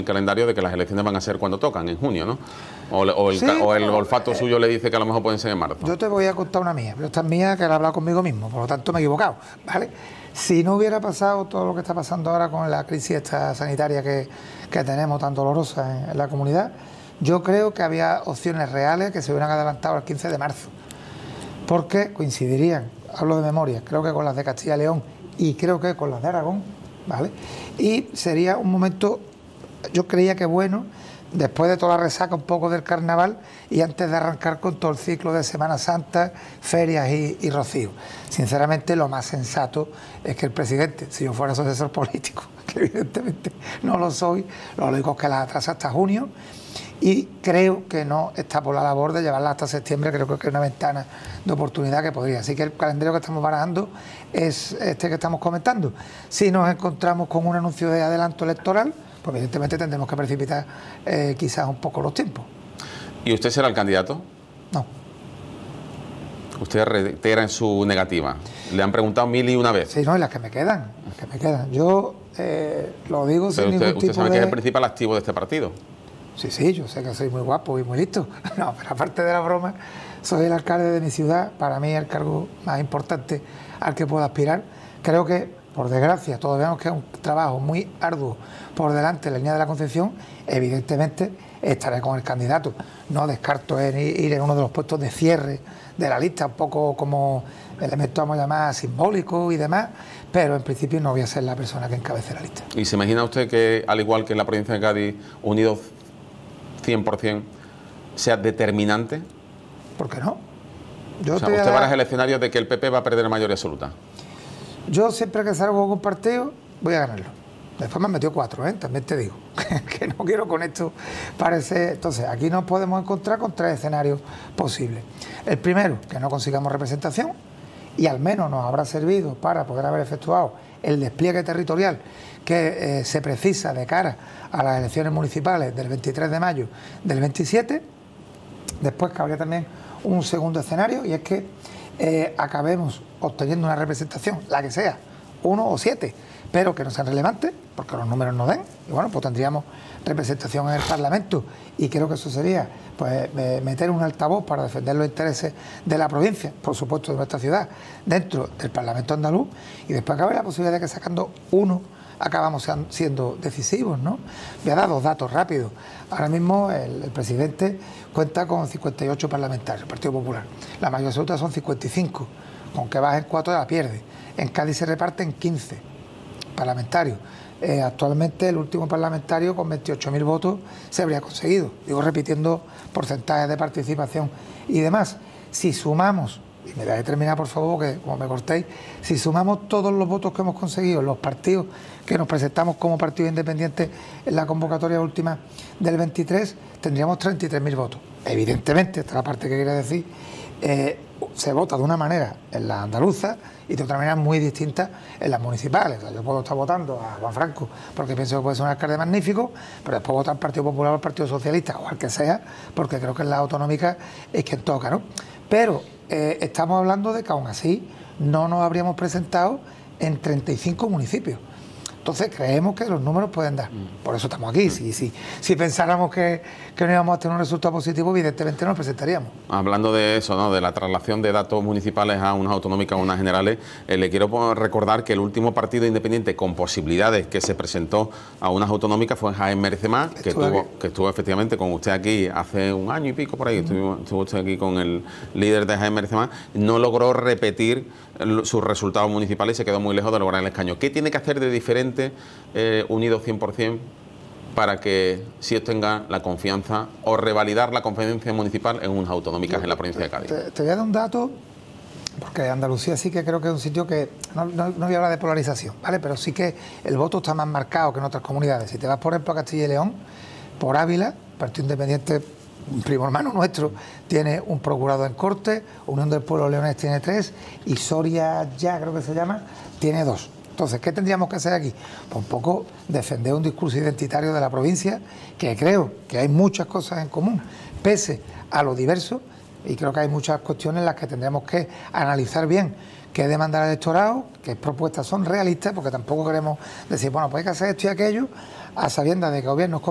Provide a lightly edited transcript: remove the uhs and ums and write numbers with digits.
el calendario de que las elecciones van a ser cuando tocan, en junio, ¿no? Sí, o el olfato suyo le dice que a lo mejor pueden ser en marzo. Yo te voy a contar una mía, pero esta es mía que la he hablado conmigo mismo, por lo tanto me he equivocado, ¿vale? Si no hubiera pasado todo lo que está pasando ahora con la crisis esta sanitaria que tenemos tan dolorosa en la comunidad, yo creo que había opciones reales que se hubieran adelantado al 15 de marzo, porque coincidirían, hablo de memoria, creo que con las de Castilla y León y creo que con las de Aragón, ¿vale? Y sería un momento, yo creía que bueno, después de toda la resaca un poco del carnaval y antes de arrancar con todo el ciclo de Semana Santa, ferias y rocío. Sinceramente, lo más sensato es que el presidente, si yo fuera asesor político, que evidentemente no lo soy, lo lógico es que las atrasa hasta junio, y creo que no está por la labor de llevarla hasta septiembre. Creo que es una ventana de oportunidad que podría. Así que el calendario que estamos barajando es este que estamos comentando. Si nos encontramos con un anuncio de adelanto electoral, pues evidentemente tendremos que precipitar quizás un poco los tiempos. ¿Y usted será el candidato? No. Usted reitera en su negativa. Le han preguntado 1001 vez. Sí, no, y las que me quedan. Yo lo digo sin ningún tipo ¿Usted sabe de... que es el principal activo de este partido? Sí, yo sé que soy muy guapo y muy listo. No, pero aparte de la broma, soy el alcalde de mi ciudad. Para mí es el cargo más importante al que puedo aspirar. Creo que, por desgracia, todavía nos queda un trabajo muy arduo por delante en la línea de la Concepción. Evidentemente estaré con el candidato. No descarto ir en uno de los puestos de cierre de la lista, un poco como elemento, vamos a llamar, simbólico y demás, pero en principio no voy a ser la persona que encabece la lista. ¿Y se imagina usted que, al igual que en la provincia de Cádiz, Unidos 100% sea determinante? ¿Por qué no? Usted baraja el escenario de que el PP va a perder mayoría absoluta. Yo siempre que salgo con un partido voy a ganarlo. Después me han metido 4, también te digo, que no quiero con esto parecer... Entonces, aquí nos podemos encontrar con 3 escenarios posibles. El primero, que no consigamos representación, y al menos nos habrá servido para poder haber efectuado el despliegue territorial que se precisa de cara a las elecciones municipales del 23 de mayo del 27. Después cabría también un segundo escenario, y es que acabemos obteniendo una representación, la que sea, 1 o 7, pero que no sean relevantes, porque los números no den, y bueno, pues tendríamos representación en el Parlamento, y creo que eso sería pues meter un altavoz para defender los intereses de la provincia, por supuesto de nuestra ciudad, dentro del Parlamento andaluz, y después cabe la posibilidad de que sacando uno acabamos siendo decisivos, ¿no? Voy a dar 2 datos rápidos. Ahora mismo el presidente cuenta con 58 parlamentarios, el Partido Popular. La mayoría absoluta son 55, con que bajen 4 la pierde. En Cádiz se reparten 15 parlamentarios. Actualmente el último parlamentario con 28.000 votos se habría conseguido. Digo, repitiendo porcentajes de participación y demás. Si sumamos, y me voy a terminar por favor, que como me cortéis, si sumamos todos los votos que hemos conseguido, los partidos que nos presentamos como partido independiente en la convocatoria última del 23, tendríamos 33.000 votos. Evidentemente, esta es la parte que quiere decir, se vota de una manera en la andaluza y de otra manera muy distinta en las municipales. O sea, yo puedo estar votando a Juan Franco porque pienso que puede ser un alcalde magnífico, pero después votar al Partido Popular o al Partido Socialista o al que sea, porque creo que en las autonómicas es quien toca, ¿no? Pero estamos hablando de que aún así no nos habríamos presentado en 35 municipios. Entonces creemos que los números pueden dar. Por eso estamos aquí. Si pensáramos que no íbamos a tener un resultado positivo, evidentemente nos presentaríamos. Hablando de eso, ¿no?, de la traslación de datos municipales a unas autonómicas o unas generales, le quiero recordar que el último partido independiente con posibilidades que se presentó a unas autonómicas fue Jaén Merece Más, que estuvo efectivamente con usted aquí hace un año y pico por ahí. Estuvo usted aquí con el líder de Jaén Merece Más. No logró repetir sus resultados municipales y se quedó muy lejos de lograr el escaño. ¿Qué tiene que hacer de diferente Unidos 100% para que sí obtenga la confianza o revalidar la confianza municipal en unas autonómicas en la provincia de Cádiz? Te voy a dar un dato, porque Andalucía sí que creo que es un sitio que no voy a hablar de polarización, ¿vale? Pero sí que el voto está más marcado que en otras comunidades. Si te vas, por ejemplo, a Castilla y León, por Ávila, Partido Independiente, un primo hermano nuestro, tiene un procurador en Corte, Unión del Pueblo Leonés tiene 3 y Soria Ya, creo que se llama, tiene 2. Entonces, ¿qué tendríamos que hacer aquí? Pues un poco defender un discurso identitario de la provincia, que creo que hay muchas cosas en común, pese a lo diverso, y creo que hay muchas cuestiones en las que tendremos que analizar bien qué demanda el electorado, qué propuestas son realistas, porque tampoco queremos decir, bueno, pues hay que hacer esto y aquello, a sabiendas de que gobiernos